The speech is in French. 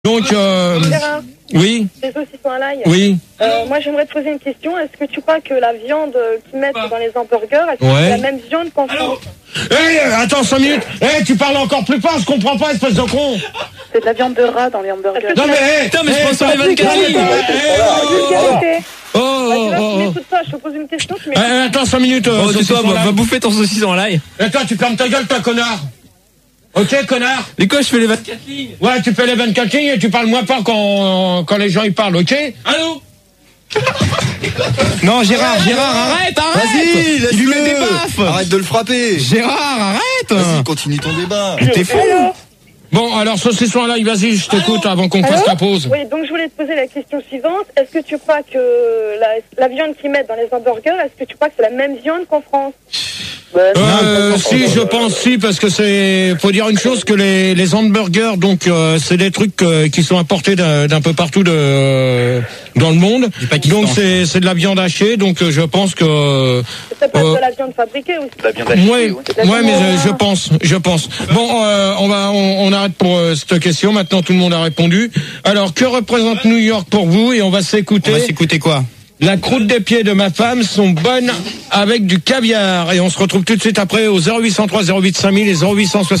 Donc, Gérard, oui, les saucissons à l'ail. oui. Moi, j'aimerais te poser une question. Est-ce que tu crois que la viande qu'ils mettent dans les hamburgers, est-ce que Ouais. c'est la même viande qu'en France? Attends 5 minutes. Tu parles encore plus fort, je comprends pas, espèce de con. C'est de la viande de rat dans les hamburgers. Non mais, Putain, mais je pense sur les 24 lignes. Vulgarité. Oh. Écoute-toi, je te pose une question. Tu Attends 5 minutes. Oh, c'est toi, saucisson va live. bouffer ton saucisson à l'ail. Attends, tu fermes ta gueule, toi, connard. Ok, connard. Mais quoi, je fais les 24 lignes? Ouais, tu fais les 24 lignes et tu parles moins fort quand les gens ils parlent, ok? Allô? Non, Gérard, arrête. Vas-y, Il lui met des laisse-le. baffes. Arrête de le frapper. Gérard, arrête. Vas-y, continue ton débat. T'es fou. Bon, alors saucisson live, vas-y, je t'écoute avant qu'on fasse la pause. Oui, donc je voulais te poser la question suivante. Est-ce que tu crois que la viande qu'ils mettent dans les hamburgers, est-ce que tu crois que c'est la même viande qu'en France? Si, je pense si, parce que faut dire une chose, que les hamburgers, donc c'est des trucs qui sont importés d'un peu partout dans le monde. Donc c'est de la viande hachée, donc je pense que C'est pas de la viande fabriquée aussi. ouais, mais je pense. Bon, on arrête pour cette question. Maintenant, tout le monde a répondu. Alors, que représente New York pour vous? Et on va s'écouter. On va s'écouter quoi? La croûte des pieds de ma femme sont bonnes avec du caviar. Et on se retrouve tout de suite après au 0803 08 5000 et 0860.